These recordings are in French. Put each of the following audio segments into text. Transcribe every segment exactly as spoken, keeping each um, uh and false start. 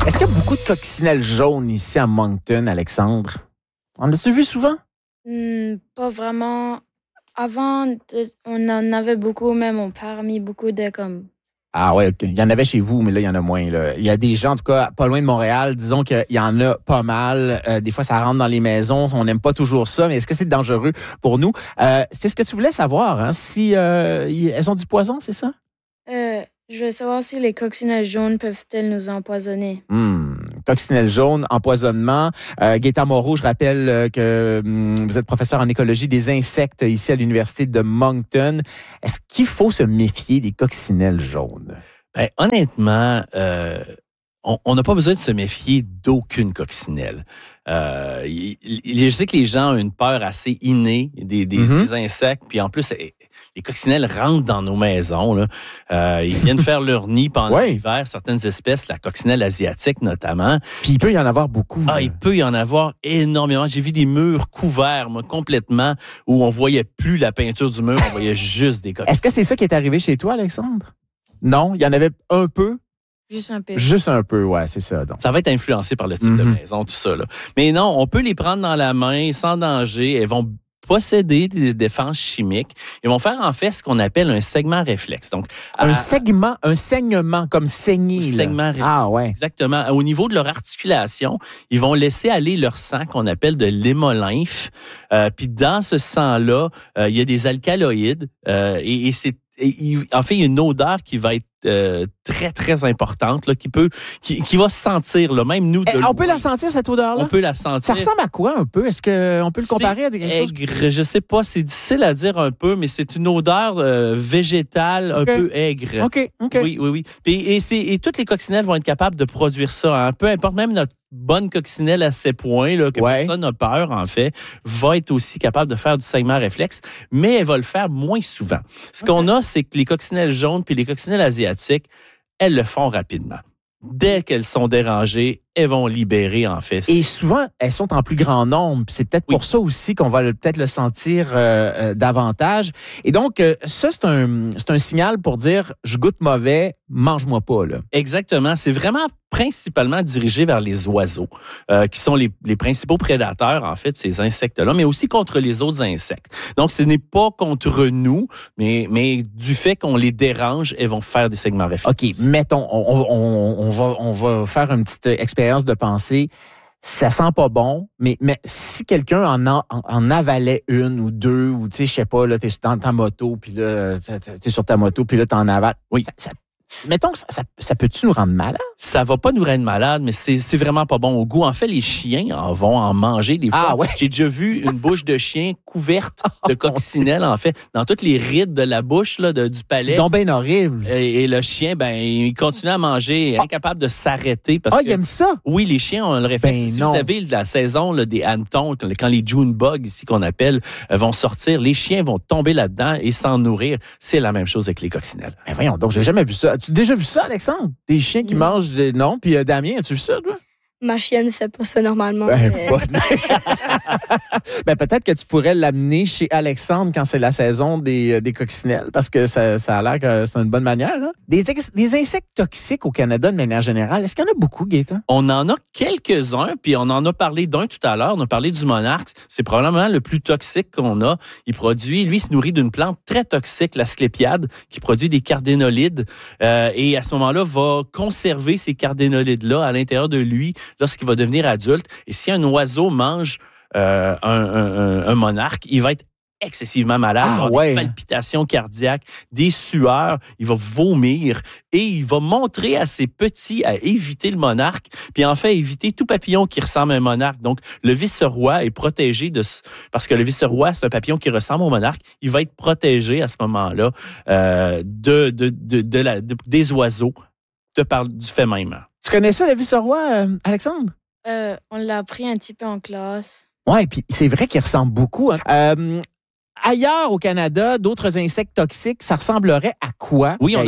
Est-ce qu'il y a beaucoup de coccinelles jaunes ici à Moncton, Alexandre? En as-tu vu souvent? Hmm, pas vraiment. Avant, de- on en avait beaucoup, même mon père a mis beaucoup de comme. Ah ouais, ok. Il y en avait chez vous, mais là, il y en a moins. Là. Il y a des gens, en tout cas, pas loin de Montréal, disons qu'il y en a pas mal. Euh, des fois, ça rentre dans les maisons. On n'aime pas toujours ça, mais est-ce que c'est dangereux pour nous? Euh, c'est ce que tu voulais savoir, hein? Si euh, y- elles ont du poison, c'est ça? Euh, je veux savoir si les coccinelles jaunes peuvent-elles nous empoisonner. Hmm. Coccinelle jaune, empoisonnement. Euh, Gaëtan Moreau, je rappelle euh, que hum, vous êtes professeur en écologie des insectes ici à l'Université de Moncton. Est-ce qu'il faut se méfier des coccinelles jaunes? Ben, honnêtement, euh, on n'a pas besoin de se méfier d'aucune coccinelle. Euh, il, il, je sais que les gens ont une peur assez innée des, des, Mm-hmm. des insectes, puis en plus, les coccinelles rentrent dans nos maisons. Là. Euh, ils viennent faire leur nid pendant Ouais. l'hiver, certaines espèces, la coccinelle asiatique notamment. Puis il peut y en avoir beaucoup. Ah, il peut y en avoir énormément. J'ai vu des murs couverts, moi, complètement, où on voyait plus la peinture du mur, on voyait juste des coccinelles. Est-ce que c'est ça qui est arrivé chez toi, Alexandre? Non, il y en avait un peu? Juste un peu. Juste un peu, ouais, c'est ça. Donc. Ça va être influencé par le type Mm-hmm. de maison, tout ça. Là. Mais non, on peut les prendre dans la main sans danger. Elles vont posséder des défenses chimiques. Ils vont faire en fait ce qu'on appelle un segment réflexe. Donc, Un à, segment, un saignement, comme saigner. Un là. segment réflexe. Ah ouais. Exactement. Au niveau de leur articulation, ils vont laisser aller leur sang qu'on appelle de l'hémolymphe. Euh, puis dans ce sang-là, euh, il y a des alcaloïdes euh, et, et c'est et il, en fait, il y a une odeur qui va être euh, très, très importante, là, qui peut, qui, qui va se sentir, là, même nous. De Eh, on loin, peut la sentir, cette odeur-là? On peut la sentir. Ça ressemble à quoi, un peu? Est-ce qu'on peut le comparer à des quelque chose? Aigre, je sais pas, c'est difficile à dire un peu, mais c'est une odeur euh, végétale Okay. un peu aigre. OK, OK. Oui, oui, oui. Et, et, c'est, et toutes les coccinelles vont être capables de produire ça. Hein. Peu importe, même notre bonne coccinelle à ces points, là, que Ouais. personne n'a peur, en fait, va être aussi capable de faire du segment réflexe, mais elle va le faire moins souvent. Ce Okay. qu'on a, c'est que les coccinelles jaunes puis les coccinelles asiatiques, elles le font rapidement. Dès qu'elles sont dérangées, elles vont libérer, en fait. Et souvent, elles sont en plus grand nombre. C'est peut-être Oui. pour ça aussi qu'on va le- peut-être le sentir euh, euh, davantage. Et donc, euh, ça, c'est un, c'est un signal pour dire, je goûte mauvais, mange-moi pas. Là. Exactement. C'est vraiment principalement dirigé vers les oiseaux, euh, qui sont les, les principaux prédateurs, en fait, de ces insectes-là, mais aussi contre les autres insectes. Donc, ce n'est pas contre nous, mais, mais du fait qu'on les dérange, elles vont faire des segments réflexes. OK, mettons, on, on, on, va, on va faire une petite expérience de pensée. Ça sent pas bon, mais, mais si quelqu'un en, en, en avalait une ou deux, ou tu sais, je sais pas, là, t'es dans ta moto, puis là, t'es sur ta moto, puis là, t'en avales. Oui. Ça, ça, mettons que ça, ça, ça peut-tu nous rendre malade? Ça va pas nous rendre malade, mais c'est, c'est vraiment pas bon au goût. En fait, les chiens en vont en manger des fois. Ah ouais? J'ai déjà vu une bouche de chien couverte de coccinelle, en fait, dans toutes les rides de la bouche là, de, du palais. C'est donc bien horrible. Et, et le chien, ben, il continue à manger, incapable de s'arrêter. Parce Ah, que, il aime ça? Oui, les chiens ont le réflexe. Ben si non. vous savez, la saison là, des hannetons, quand quand les June bugs, ici qu'on appelle, euh, vont sortir, les chiens vont tomber là-dedans et s'en nourrir. C'est la même chose avec les coccinelles. Ben voyons donc, j'ai jamais vu ça. As-tu déjà vu ça, Alexandre? Des chiens qui Mm. mangent des... Non, puis euh, Damien, as-tu vu ça, toi? Ma chienne ne fait pas ça normalement. Ben, mais- pas- ben, peut-être que tu pourrais l'amener chez Alexandre quand c'est la saison des, euh, des coccinelles, parce que ça, ça a l'air que c'est une bonne manière. Hein? Des, ex- des insectes toxiques au Canada, de manière générale, est-ce qu'il y en a beaucoup, Gaëtan? On en a quelques-uns, puis on en a parlé d'un tout à l'heure. On a parlé du monarque. C'est probablement le plus toxique qu'on a. Il produit, lui, il se nourrit d'une plante très toxique, la sclépiade, qui produit des cardénolides. Euh, et à ce moment-là, va conserver ces cardénolides-là à l'intérieur de lui lorsqu'il va devenir adulte. Et si un oiseau mange euh, un, un, un monarque, il va être excessivement malade, Ah, il va avoir ouais. des palpitations cardiaques, des sueurs, il va vomir et il va montrer à ses petits à éviter le monarque, puis en fait éviter tout papillon qui ressemble à un monarque. Donc le vice-roi est protégé de ce... parce que le vice-roi c'est un papillon qui ressemble au monarque, il va être protégé à ce moment-là euh, de, de, de, de la, de- des oiseaux de par du fait même. Tu connais ça, le vice-roi, euh, Alexandre? Euh, on l'a appris un petit peu en classe. Oui, puis c'est vrai qu'il ressemble beaucoup. Hein. Euh, ailleurs au Canada, d'autres insectes toxiques, ça ressemblerait à quoi? Oui, on a Gaëtan? des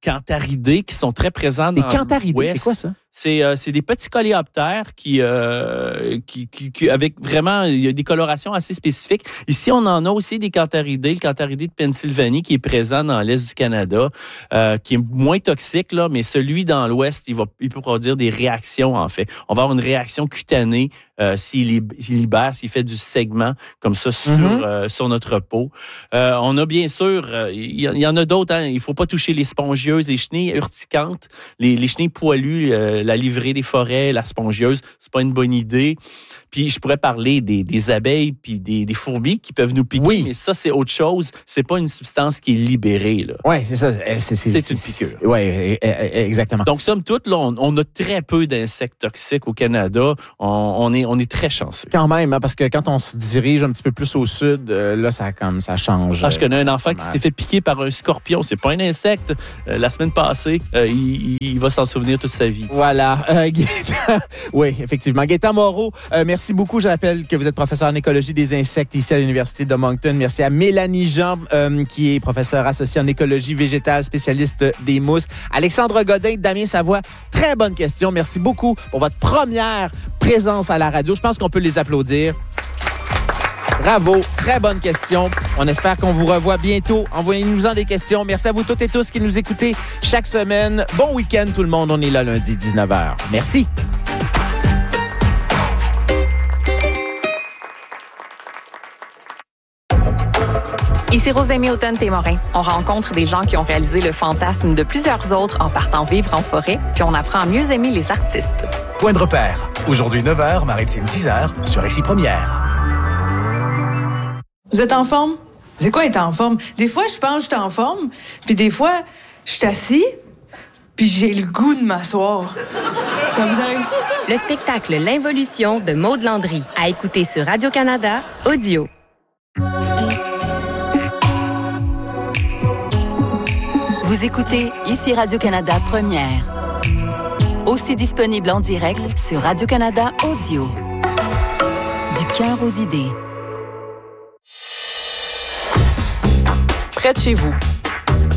cantharidés qui sont très présents Des dans cantharidés, l'Ouest. c'est quoi ça? C'est, euh, c'est des petits coléoptères qui, euh, qui, qui, qui, avec vraiment, il y a des colorations assez spécifiques. Ici, on en a aussi des cantharidés, le cantharidé de Pennsylvanie qui est présent dans l'Est du Canada, euh, qui est moins toxique, là, mais celui dans l'Ouest, il va, il peut produire des réactions, en fait. On va avoir une réaction cutanée euh, s'il, lib- s'il libère, s'il fait du segment comme ça sur, Mm-hmm. euh, sur notre peau. Euh, on a bien sûr, euh, il y, y en a d'autres, hein, il faut pas toucher les spongieuses, les chenilles urticantes, les, les chenilles poilues, euh, la livrée des forêts, la spongieuse, c'est pas une bonne idée. Puis je pourrais parler des, des abeilles puis des, des fourmis qui peuvent nous piquer, Oui. mais ça, c'est autre chose. C'est pas une substance qui est libérée, là. Oui, c'est ça. C'est, c'est, C'est une piqûre. Oui, exactement. Donc, somme toute, là, on, on a très peu d'insectes toxiques au Canada. On, on, est, on est très chanceux. Quand même, hein, parce que quand on se dirige un petit peu plus au sud, euh, là, ça, comme, ça change. Ah, je connais un enfant pas qui mal. s'est fait piquer par un scorpion. C'est pas un insecte. Euh, la semaine passée, euh, il, il, il va s'en souvenir toute sa vie. Voilà. Euh, Gaëtan, oui, effectivement. Gaëtan Moreau, euh, merci beaucoup. Je rappelle que vous êtes professeur en écologie des insectes ici à l'Université de Moncton. Merci à Mélanie Jean, euh, qui est professeure associée en écologie végétale, spécialiste des mousses. Alexandre Godin, Damien Savoie, très bonne question. Merci beaucoup pour votre première présence à la radio. Je pense qu'on peut les applaudir. Bravo, très bonne question. On espère qu'on vous revoit bientôt. Envoyez-nous-en des questions. Merci à vous toutes et tous qui nous écoutez chaque semaine. Bon week-end tout le monde. On est là lundi dix-neuf heures. Merci. Ici Rosémie Automne-Témorin. On rencontre des gens qui ont réalisé le fantasme de plusieurs autres en partant vivre en forêt, puis on apprend à mieux aimer les artistes. Point de repère. Aujourd'hui neuf heures, Maritime dix heures, sur Ici Première. Vous êtes en forme? C'est quoi être en forme? Des fois, je pense que je suis en forme, puis des fois, je suis assis, puis j'ai le goût de m'asseoir. Ça vous arrive-tu, ça? Le spectacle L'Involution de Maud Landry, à écouter sur Radio-Canada Audio. Vous écoutez Ici Radio-Canada Première. Aussi disponible en direct sur Radio-Canada Audio. Du cœur aux idées. Près de chez vous,